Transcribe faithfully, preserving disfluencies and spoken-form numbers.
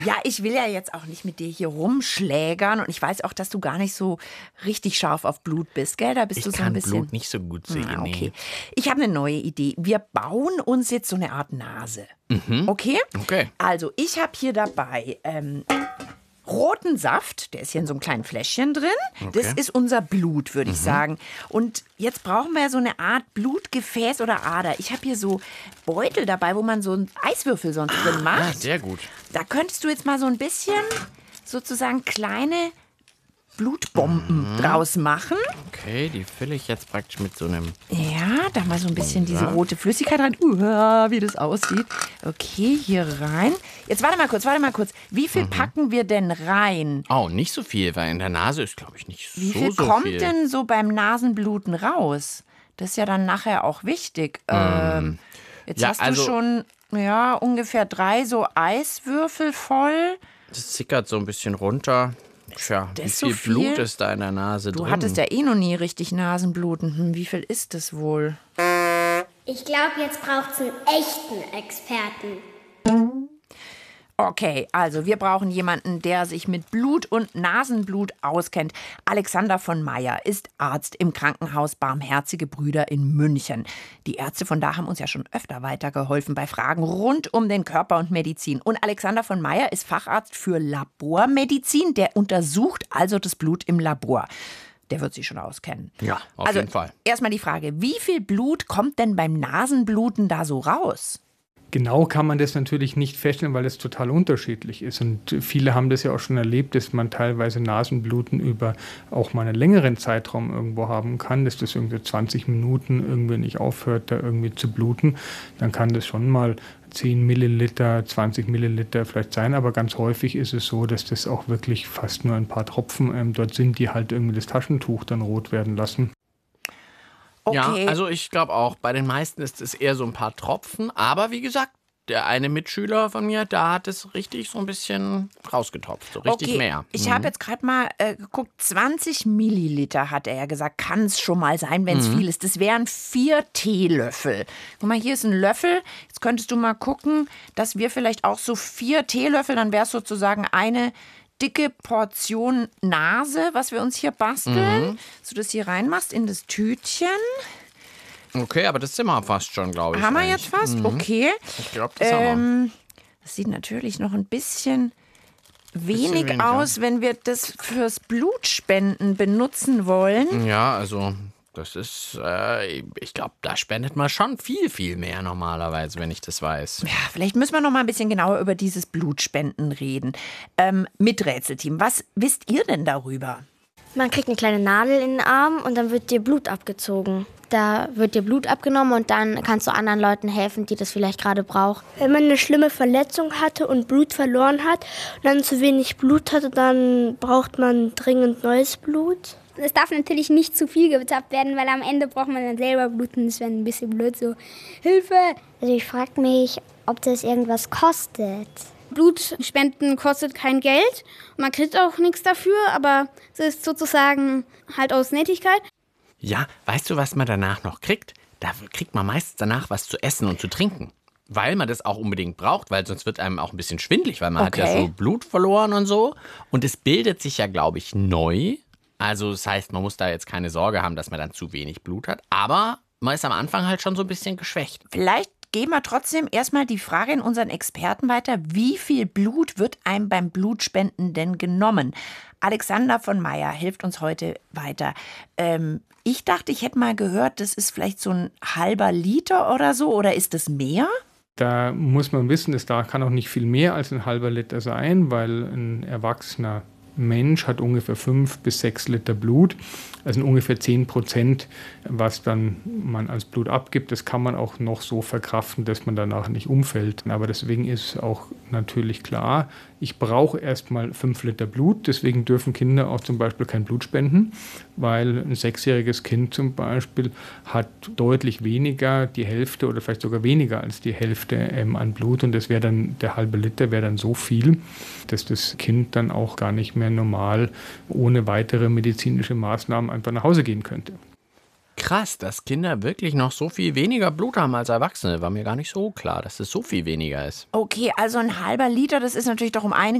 Ja, ich will ja jetzt auch nicht mit dir hier rumschlägern und ich weiß auch, dass du gar nicht so richtig scharf auf Blut bist, gell? Da bist ich du so kann ein bisschen. Blut nicht so gut sehen. Ah, okay. Nee. Ich habe eine neue Idee. Wir bauen uns jetzt so eine Art Nase. Mhm. Okay? Okay. Also, ich habe hier dabei ähm, roten Saft, der ist hier in so einem kleinen Fläschchen drin. Okay. Das ist unser Blut, würde ich sagen. Und jetzt brauchen wir ja so eine Art Blutgefäß oder Ader. Ich habe hier so Beutel dabei, wo man so einen Eiswürfel sonst drin Ah, macht. sehr gut. Da könntest du jetzt mal so ein bisschen sozusagen kleine Blutbomben draus machen. Okay, die fülle ich jetzt praktisch mit so einem... Ja, da mal so ein bisschen diese rote Flüssigkeit rein. Uah, wie das aussieht. Okay, hier rein. Jetzt warte mal kurz, warte mal kurz. Wie viel packen wir denn rein? Oh, nicht so viel, weil in der Nase ist, glaube ich, nicht so Wie viel so kommt viel. denn so beim Nasenbluten raus? Das ist ja dann nachher auch wichtig. Ähm, jetzt ja, hast du also- schon ja, ungefähr drei so Eiswürfel voll. Das sickert so ein bisschen runter. Tja, wie das so viel, viel? Blut ist da in der Nase Du drin? hattest ja eh noch nie richtig Nasenbluten. Hm, wie viel ist das wohl? Ich glaube, jetzt braucht es einen echten Experten. Okay, also wir brauchen jemanden, der sich mit Blut und Nasenblut auskennt. Alexander von Meyer ist Arzt im Krankenhaus Barmherzige Brüder in München. Die Ärzte von da haben uns ja schon öfter weitergeholfen bei Fragen rund um den Körper und Medizin. Und Alexander von Meyer ist Facharzt für Labormedizin. Der untersucht also das Blut im Labor. Der wird sich schon auskennen. Ja, auf also, jeden Fall. Erstmal die Frage, wie viel Blut kommt denn beim Nasenbluten da so raus? Genau kann man das natürlich nicht feststellen, weil es total unterschiedlich ist. Und viele haben das ja auch schon erlebt, dass man teilweise Nasenbluten über auch mal einen längeren Zeitraum irgendwo haben kann, dass das irgendwie zwanzig Minuten irgendwie nicht aufhört, da irgendwie zu bluten. Dann kann das schon mal zehn Milliliter, zwanzig Milliliter vielleicht sein, aber ganz häufig ist es so, dass das auch wirklich fast nur ein paar Tropfen ähm, dort sind, die halt irgendwie das Taschentuch dann rot werden lassen. Okay. Ja, also ich glaube auch, bei den meisten ist es eher so ein paar Tropfen. Aber wie gesagt, der eine Mitschüler von mir, da hat es richtig so ein bisschen rausgetopft, so richtig okay. mehr. Ich Mhm. habe jetzt gerade mal äh, geguckt, zwanzig Milliliter hat er ja gesagt, kann es schon mal sein, wenn es Mhm. viel ist. Das wären vier Teelöffel. Guck mal, hier ist ein Löffel. Jetzt könntest du mal gucken, dass wir vielleicht auch so vier Teelöffel, dann wäre es sozusagen eine dicke Portion Nase, was wir uns hier basteln. Mhm. So das hier reinmachst in das Tütchen. Okay, aber das sind wir fast schon, glaube ich. Haben wir eigentlich. jetzt fast? Mhm. Okay. Ich glaube, das haben wir. Ähm, das sieht natürlich noch ein bisschen wenig weniger. aus, wenn wir das fürs Blutspenden benutzen wollen. Ja, also das ist, äh, ich glaube, da spendet man schon viel, viel mehr normalerweise, wenn ich das weiß. Ja, vielleicht müssen wir noch mal ein bisschen genauer über dieses Blutspenden reden. Ähm, mit Rätselteam, was wisst ihr denn darüber? Man kriegt eine kleine Nadel in den Arm und dann wird dir Blut abgezogen. Da wird dir Blut abgenommen und dann kannst du anderen Leuten helfen, die das vielleicht gerade brauchen. Wenn man eine schlimme Verletzung hatte und Blut verloren hat und dann zu wenig Blut hatte, dann braucht man dringend neues Blut. Es darf natürlich nicht zu viel gezapft werden, weil am Ende braucht man dann selber Blut und das wäre ein bisschen blöd, so Hilfe! Also ich frage mich, ob das irgendwas kostet. Blutspenden kostet kein Geld, man kriegt auch nichts dafür, aber es ist sozusagen halt aus Nettigkeit. Ja, weißt du, was man danach noch kriegt? Da kriegt man meistens danach was zu essen und zu trinken. Weil man das auch unbedingt braucht, weil sonst wird einem auch ein bisschen schwindelig, weil man Okay. hat ja so Blut verloren und so. Und es bildet sich ja, glaube ich, neu. Also das heißt, man muss da jetzt keine Sorge haben, dass man dann zu wenig Blut hat. Aber man ist am Anfang halt schon so ein bisschen geschwächt. Vielleicht geben wir trotzdem erstmal die Frage in unseren Experten weiter, wie viel Blut wird einem beim Blutspenden denn genommen? Alexander von Meyer hilft uns heute weiter. Ähm, ich dachte, ich hätte mal gehört, das ist vielleicht so ein halber Liter oder so, oder ist es mehr? Da muss man wissen, es da kann auch nicht viel mehr als ein halber Liter sein, weil ein erwachsener Mensch hat ungefähr fünf bis sechs Liter Blut. Also ungefähr zehn Prozent, was dann man als Blut abgibt. Das kann man auch noch so verkraften, dass man danach nicht umfällt. Aber deswegen ist auch natürlich klar, ich brauche erstmal fünf Liter Blut. Deswegen dürfen Kinder auch zum Beispiel kein Blut spenden, weil ein sechsjähriges Kind zum Beispiel hat deutlich weniger, die Hälfte oder vielleicht sogar weniger als die Hälfte ähm, an Blut. Und das wäre dann, der halbe Liter wäre dann so viel, dass das Kind dann auch gar nicht mehr normal ohne weitere medizinische Maßnahmen einfach nach Hause gehen könnte. Krass, dass Kinder wirklich noch so viel weniger Blut haben als Erwachsene. War mir gar nicht so klar, dass es so viel weniger ist. Okay, also ein halber Liter, das ist natürlich doch um einiges